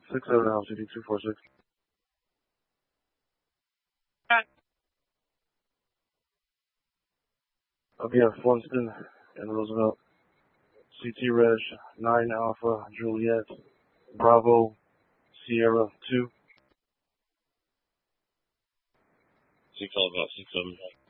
67 LCD 246. Again, Funston and Roosevelt. CT Reg 9 Alpha Juliet Bravo Sierra 2. 6 Alpha 67.